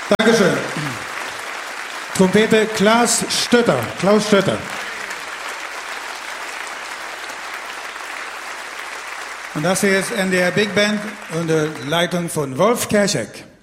Dankeschön. Trompete Klaus Stötter. Und das hier ist NDR Big Band unter Leitung von Wolf Kerschek.